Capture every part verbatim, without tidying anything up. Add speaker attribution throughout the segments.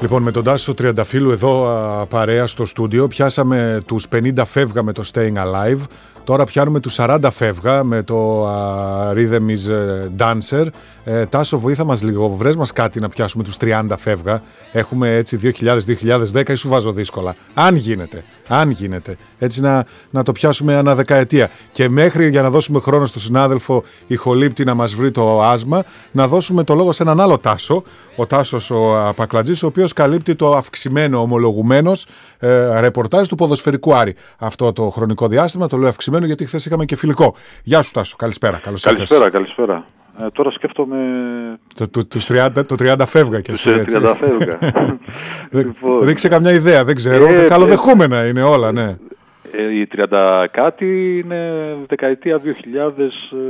Speaker 1: Λοιπόν, με τον Τάσο Τριανταφύλλου εδώ α, παρέα στο στούντιο, πιάσαμε τους πενήντα φεύγα με το Staying Alive. Τώρα πιάνουμε τους σαράντα φεύγα με το uh, Rhythm is Dancer. Ε, Τάσο, βοήθα μας λίγο, βρες μας κάτι να πιάσουμε τους τριάντα φεύγα. Έχουμε έτσι δύο χιλιάδες με δύο χιλιάδες δέκα ή σου βάζω δύσκολα. Αν γίνεται, αν γίνεται. Έτσι να, να το πιάσουμε ανά δεκαετία. Και μέχρι, για να δώσουμε χρόνο στον συνάδελφο Ηχολήπτη να μας βρει το άσμα, να δώσουμε το λόγο σε έναν άλλο Τάσο. Ο Τάσος ο Πακλατζής, ο οποίος καλύπτει το αυξημένο ομολογουμένος ε, ρεπορτάζ του ποδοσφαιρικού Άρη. Αυτό το χρονικό διάστημα το λέω αυξημένο γιατί χθες είχαμε και φιλικό. Γεια σου Τάσο, καλησπέρα. Καλώς
Speaker 2: καλησπέρα, ήρθες. Καλησπέρα. Ε, τώρα σκέφτομαι...
Speaker 1: Το, το, τους τριάντα, το τριάντα φεύγα και εσύ, έτσι.
Speaker 2: τριάντα φεύγα.
Speaker 1: Λοιπόν, ρίξε καμιά ιδέα, δεν ξέρω. Ε, Καλοδεχούμενα ε, είναι όλα, ναι.
Speaker 2: Ε, η τριάντα κάτι είναι δεκαετία δύο χιλιάδες.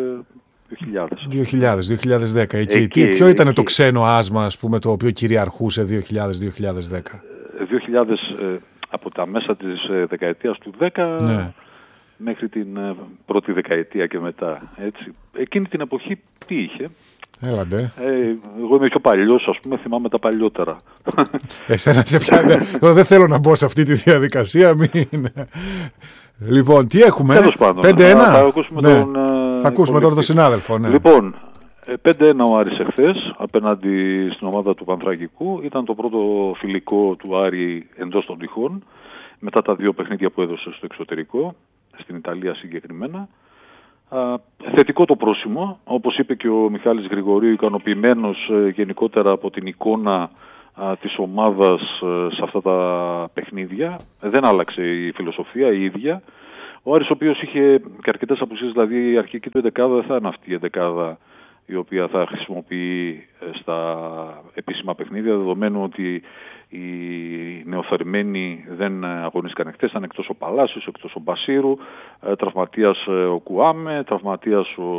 Speaker 1: δύο χιλιάδες, δύο χιλιάδες δέκα. Εκεί, εκεί, Τι, ποιο ήταν εκεί. Το ξένο άσμα, ας πούμε, το οποίο κυριαρχούσε δύο χιλιάδες με δύο χιλιάδες δέκα.
Speaker 2: δύο χιλιάδες ε, από τα μέσα της ε, δεκαετίας του δέκα... Ναι. Μέχρι την πρώτη δεκαετία και μετά, έτσι. Εκείνη την εποχή τι είχε.
Speaker 1: Έλαντε.
Speaker 2: Ε, εγώ είμαι πιο παλιός, ας πούμε, θυμάμαι τα παλιότερα.
Speaker 1: Εσένα σε πιάνει. Δεν θέλω να μπω σε αυτή τη διαδικασία. Μην... Λοιπόν, τι έχουμε, πέντε ένα.
Speaker 2: Θα ακούσουμε
Speaker 1: ναι.
Speaker 2: τον,
Speaker 1: θα ακούσουμε τώρα τον συνάδελφο. Ναι.
Speaker 2: Λοιπόν, πέντε ένα ο Άρης εχθές, απέναντι στην ομάδα του Πανθρακικού. Ήταν το πρώτο φιλικό του Άρη εντός των τυχών, μετά τα δύο παιχνίδια που έδωσε στο εξωτερικό, στην Ιταλία συγκεκριμένα. Α, θετικό το πρόσημο, όπως είπε και ο Μιχάλης Γρηγορίου, ικανοποιημένος ε, γενικότερα από την εικόνα α, της ομάδας ε, σε αυτά τα παιχνίδια. Ε, δεν άλλαξε η φιλοσοφία η ίδια. Ο Άρης, ο οποίος είχε και αρκετές απουσίες, δηλαδή η αρχική του εντεκάδα δεν θα είναι αυτή η εντεκάδα η οποία θα χρησιμοποιεί στα επίσημα παιχνίδια, δεδομένου ότι οι νεοφερμένοι δεν αγωνίστηκαν χτες, ήταν εκτός ο Παλάσιος, εκτός ο Μπασίρου, τραυματίας ο Κουάμε, τραυματίας ο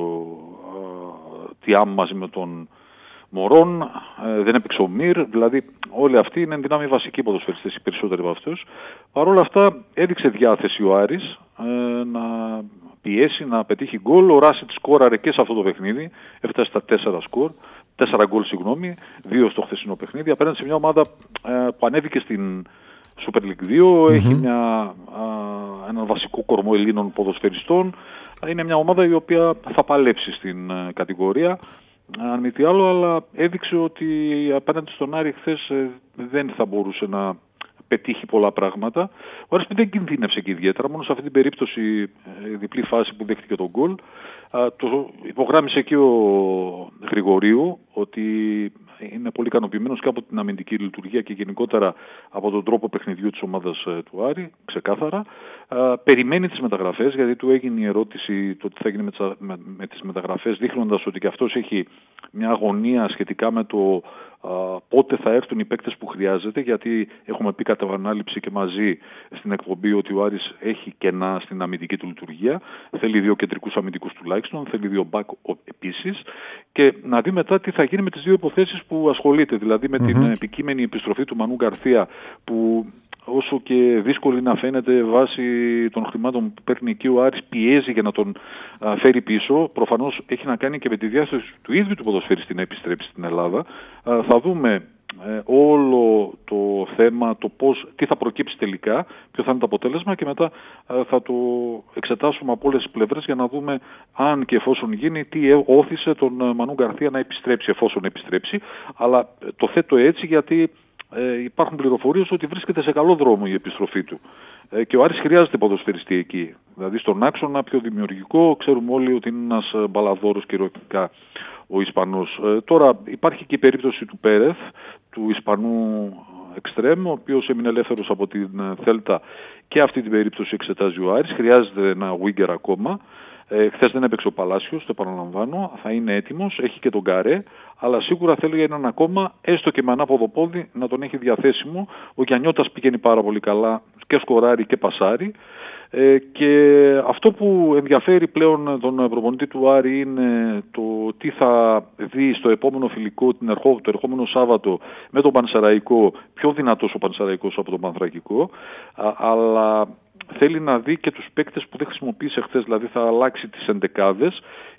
Speaker 2: Τιάμ μαζί με τον Μωρόν, δεν έπαιξε ο Μυρ, δηλαδή όλοι αυτοί είναι δυνάμει βασικοί ποδοσφαιριστές, οι περισσότεροι από αυτούς. Παρ' όλα αυτά έδειξε διάθεση ο Άρης να πιέσει, να πετύχει γκολ. Ο Ράσιτ σκόραρε και σε αυτό το παιχνίδι, έφτασε στα τέσσερα σκορ, τέσσερα γκολ συγγνώμη, δύο στο χθεσινό παιχνίδι, απέναντι σε μια ομάδα ε, που ανέβηκε στην Super League δύο, mm-hmm. έχει μια, α, έναν βασικό κορμό Ελλήνων ποδοσφαιριστών, είναι μια ομάδα η οποία θα παλέψει στην ε, κατηγορία, αν μη τι άλλο, αλλά έδειξε ότι απέναντι στον Άρη χθες ε, δεν θα μπορούσε να πετύχει πολλά πράγματα. Ο Άρης δεν κινδύνευσε και ιδιαίτερα, μόνο σε αυτή την περίπτωση η διπλή φάση που δέχτηκε τον γκολ. Το υπογράμμισε και ο Γρηγορίου ότι είναι πολύ ικανοποιημένος και από την αμυντική λειτουργία και γενικότερα από τον τρόπο παιχνιδιού της ομάδας του Άρη, ξεκάθαρα. Περιμένει τις μεταγραφές, γιατί του έγινε η ερώτηση το τι θα γίνει με τις, με, με τις μεταγραφές, δείχνοντας ότι και αυτός έχει μια αγωνία σχετικά με το α, πότε θα έρθουν οι παίκτες που χρειάζεται, γιατί έχουμε πει κατά επανάληψη και μαζί στην εκπομπή ότι ο Άρης έχει κενά στην αμυντική του λειτουργία, θέλει δύο κεντρικούς αμυντικούς τουλάχιστον, θέλει δύο μπακ επίσης, και να δει μετά τι θα γίνει με τις δύο υποθέσεις που ασχολείται, δηλαδή με mm-hmm. την επικείμενη επιστροφή του Μανού Γκαρθία, που όσο και δύσκολη να φαίνεται βάσει των χρημάτων που παίρνει εκεί ο Άρης, πιέζει για να τον α, φέρει πίσω. Προφανώς έχει να κάνει και με τη διάσταση του ίδιου του ποδοσφαιριστή να επιστρέψει στην Ελλάδα. Α, θα δούμε ε, όλο το θέμα, το πώς, τι θα προκύψει τελικά, ποιο θα είναι το αποτέλεσμα, και μετά α, θα το εξετάσουμε από όλες τις πλευρές για να δούμε αν και εφόσον γίνει, τι όθησε τον Μανού Γκαρθία να επιστρέψει, εφόσον επιστρέψει. Αλλά το θέτω έτσι γιατί Ε, υπάρχουν πληροφορίες ότι βρίσκεται σε καλό δρόμο η επιστροφή του. Ε, και ο Άρης χρειάζεται ποδοσφαιριστή εκεί. Δηλαδή στον άξονα πιο δημιουργικό, ξέρουμε όλοι ότι είναι ένας μπαλαδόρος κυριολεκτικά ο Ισπανός. Ε, τώρα υπάρχει και η περίπτωση του Πέρεθ, του Ισπανού εξτρέμ, ο οποίος έμεινε ελεύθερος από την Θέλτα, και αυτή την περίπτωση εξετάζει ο Άρης. Χρειάζεται ένα winger ακόμα. Ε, χθες δεν έπαιξε ο Παλάσιος, το επαναλαμβάνω, θα είναι έτοιμος, έχει και τον Καρέ, αλλά σίγουρα θέλει έναν ακόμα, έστω και με ανάποδο πόδι, να τον έχει διαθέσιμο. Ο Γιαννιώτας πηγαίνει πάρα πολύ καλά, και σκοράρει και πασάρει. Ε, και αυτό που ενδιαφέρει πλέον τον προπονητή του Άρη είναι το τι θα δει στο επόμενο φιλικό, την ερχό, το ερχόμενο Σάββατο με τον Πανσεραϊκό, πιο δυνατός ο Πανσεραϊκός από τον Πανθρακικό, α, αλλά θέλει να δει και τους παίκτες που δεν χρησιμοποίησε χθες, δηλαδή θα αλλάξει τις εντεκάδες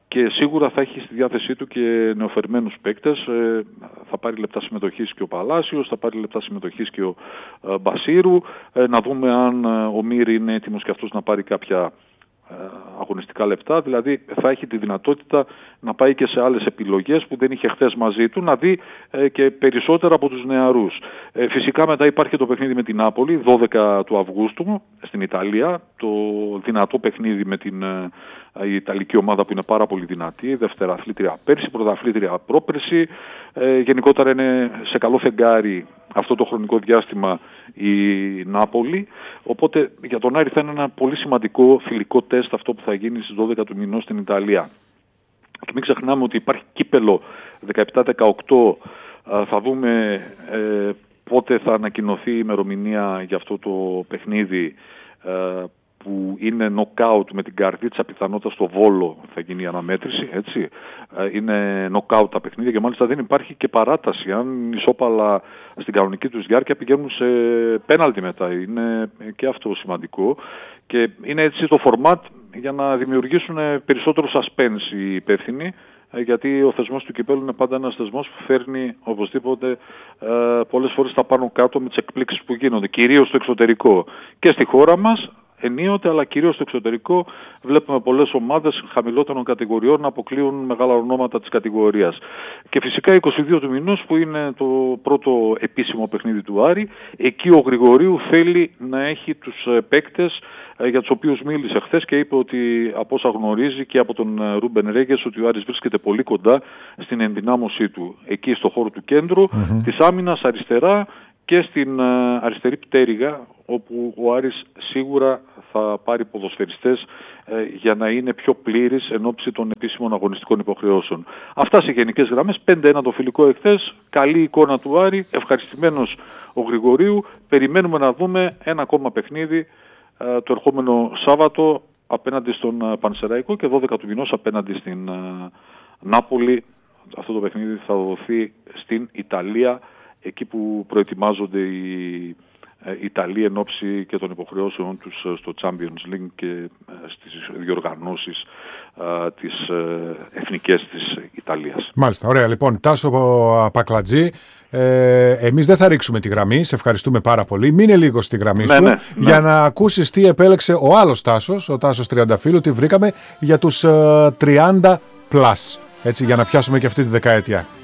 Speaker 2: και σίγουρα θα έχει στη διάθεσή του και νεοφερμένους παίκτες. Ε, θα πάρει λεπτά συμμετοχής και ο Παλάσιος, θα πάρει λεπτά συμμετοχής και ο ε, Μπασίρου. Ε, να δούμε αν ε, ο Μύρη είναι έτοιμος και αυτός να πάρει κάποια αγωνιστικά λεπτά, δηλαδή θα έχει τη δυνατότητα να πάει και σε άλλες επιλογές που δεν είχε χθες μαζί του, να δει ε, και περισσότερα από τους νεαρούς. Ε, φυσικά μετά υπάρχει το παιχνίδι με την Νάπολη, δώδεκα του Αυγούστου στην Ιταλία, το δυνατό παιχνίδι με την ε, η Ιταλική ομάδα που είναι πάρα πολύ δυνατή, δευτεραθλήτρια πέρσι, πρωταθλήτρια πρόπερσι, ε, γενικότερα είναι σε καλό φεγγάρι αυτό το χρονικό διάστημα η Νάπολη, οπότε για τον Άρη θα είναι ένα πολύ σημαντικό φιλικό τεστ αυτό που θα γίνει στις δώδεκα του μηνός στην Ιταλία. Και μην ξεχνάμε ότι υπάρχει κύπελο δεκαεπτά δεκαοκτώ, θα δούμε ε, πότε θα ανακοινωθεί η ημερομηνία για αυτό το παιχνίδι, ε, που είναι νοκάουτ με την καρδίτσα, πιθανότητα στο Βόλο θα γίνει η αναμέτρηση, έτσι. Είναι νοκάουτ τα παιχνίδια και μάλιστα δεν υπάρχει και παράταση. Αν ισόπαλα στην κανονική τους διάρκεια πηγαίνουν σε πέναλτι μετά. Είναι και αυτό σημαντικό. Και είναι έτσι το φορμάτ για να δημιουργήσουν περισσότερο suspense οι υπεύθυνοι, γιατί ο θεσμός του κυπέλλου είναι πάντα ένας θεσμός που φέρνει οπωσδήποτε ε, πολλές φορές τα πάνω κάτω με τις εκπλήξεις που γίνονται, κυρίως στο εξωτερικό και στη χώρα μας ενίοτε, αλλά κυρίως στο εξωτερικό βλέπουμε πολλές ομάδες χαμηλότερων κατηγοριών να αποκλείουν μεγάλα ονόματα της κατηγορίας. Και φυσικά είκοσι δύο του μηνός που είναι το πρώτο επίσημο παιχνίδι του Άρη, εκεί ο Γρηγορίου θέλει να έχει τους παίκτες για τους οποίους μίλησε χθες και είπε ότι από όσα γνωρίζει και από τον Ρούμπεν Ρέγκες ότι ο Άρης βρίσκεται πολύ κοντά στην ενδυνάμωσή του εκεί στο χώρο του κέντρου, mm-hmm. της άμυνας αριστερά και στην αριστερή πτέρυγα, όπου ο Άρης σίγουρα θα πάρει ποδοσφαιριστές ε, για να είναι πιο πλήρης εν ώψη των επίσημων αγωνιστικών υποχρεώσεων. Αυτά σε γενικές γραμμές, πέντε ένα το φιλικό εχθές, καλή εικόνα του Άρη, ευχαριστημένος ο Γρηγορίου, περιμένουμε να δούμε ένα ακόμα παιχνίδι ε, το ερχόμενο Σάββατο απέναντι στον ε, Πανσεραϊκό και δώδεκα του μηνός απέναντι στην ε, Νάπολη. Αυτό το παιχνίδι θα δοθεί στην Ιταλία, εκεί που προετοιμάζονται οι Ιταλοί εν ώψη και των υποχρεώσεων τους στο Champions League και στις διοργανώσεις α, τις εθνικές της Ιταλίας.
Speaker 1: Μάλιστα, ωραία. Λοιπόν, Τάσο Πακλατζή, ε, εμείς δεν θα ρίξουμε τη γραμμή, σε ευχαριστούμε πάρα πολύ. Μείνε λίγο στη γραμμή ναι, σου ναι, για ναι. να ακούσεις τι επέλεξε ο άλλος Τάσος, ο Τάσος Τριανταφύλου, τι βρήκαμε για τους uh, τριάντα πλας, έτσι, για να πιάσουμε και αυτή τη δεκαετία.